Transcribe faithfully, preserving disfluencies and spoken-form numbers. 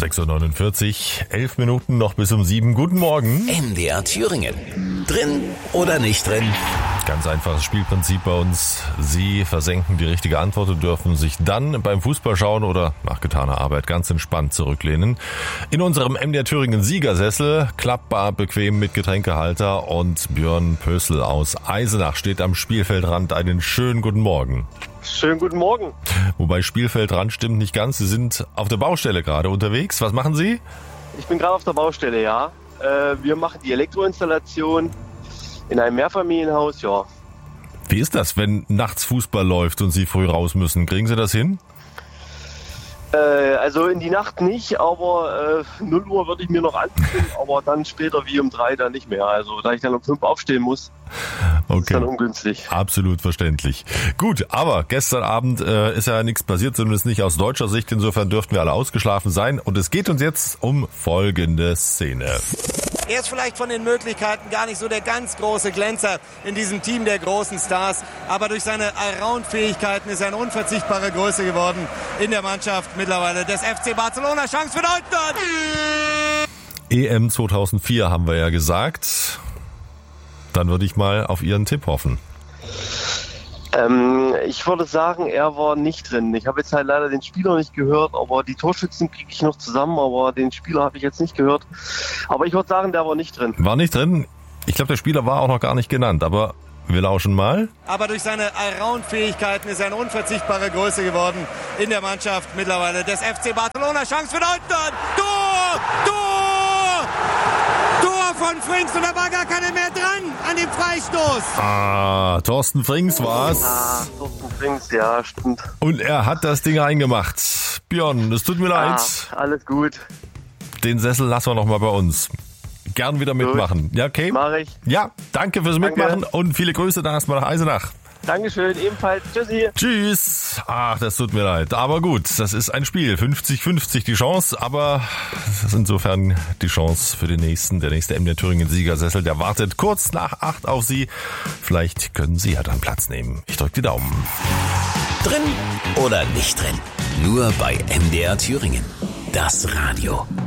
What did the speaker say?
sechs Uhr neunundvierzig, elf Minuten noch bis um sieben. Guten Morgen. M D R Thüringen. Drin oder nicht drin? Ganz einfaches Spielprinzip bei uns. Sie versenken die richtige Antwort und dürfen sich dann beim Fußballschauen oder nach getaner Arbeit ganz entspannt zurücklehnen. In unserem M D R Thüringen Siegersessel, klappbar, bequem mit Getränkehalter, und Björn Pössl aus Eisenach steht am Spielfeldrand. Einen schönen guten Morgen. Schönen guten Morgen. Wobei Spielfeldrand stimmt nicht ganz. Sie sind auf der Baustelle gerade unterwegs. Was machen Sie? Ich bin gerade auf der Baustelle, ja. Äh, wir machen die Elektroinstallation in einem Mehrfamilienhaus, ja. Wie ist das, wenn nachts Fußball läuft und Sie früh raus müssen? Kriegen Sie das hin? Äh, also in die Nacht nicht, aber äh, null Uhr würde ich mir noch anziehen, aber dann später wie um drei dann nicht mehr. Also da ich dann um fünf aufstehen muss, okay. Ist dann ungünstig. Absolut verständlich. Gut, aber gestern Abend äh, ist ja nichts passiert, zumindest nicht aus deutscher Sicht. Insofern dürften wir alle ausgeschlafen sein. Und es geht uns jetzt um folgende Szene. Er ist vielleicht von den Möglichkeiten gar nicht so der ganz große Glänzer in diesem Team der großen Stars. Aber durch seine Allround-Fähigkeiten ist er eine unverzichtbare Größe geworden in der Mannschaft mittlerweile des F C Barcelona. Chance für Deutschland! E M zweitausendvier haben wir ja gesagt. Dann würde ich mal auf Ihren Tipp hoffen. Ähm, ich würde sagen, er war nicht drin. Ich habe jetzt halt leider den Spieler nicht gehört, aber die Torschützen kriege ich noch zusammen, aber den Spieler habe ich jetzt nicht gehört. Aber ich würde sagen, der war nicht drin. War nicht drin? Ich glaube, der Spieler war auch noch gar nicht genannt, aber wir lauschen mal. Aber durch seine Allround-Fähigkeiten ist er eine unverzichtbare Größe geworden in der Mannschaft mittlerweile des F C Barcelona. Chance für Deutschland! Tor! Tor! Tor von Frings, und da war gar keiner mehr dran an dem Freistoß. Ah, Thorsten Frings war's. Ah, Thorsten Frings, ja, stimmt. Und er hat das Ding eingemacht. Björn, es tut mir leid. Ah, alles gut. Den Sessel lassen wir noch mal bei uns. Gern wieder mitmachen. Gut. Ja, okay? Mach ich. Ja, danke fürs Danke. Mitmachen und viele Grüße dann erstmal nach Eisenach. Dankeschön, ebenfalls. Tschüssi. Tschüss. Ach, das tut mir leid. Aber gut, das ist ein Spiel. fünfzig fünfzig die Chance, aber das ist insofern die Chance für den nächsten. Der nächste M D R Thüringen Siegersessel, der wartet kurz nach acht auf Sie. Vielleicht können Sie ja dann Platz nehmen. Ich drücke die Daumen. Drin oder nicht drin? Nur bei M D R Thüringen. Das Radio.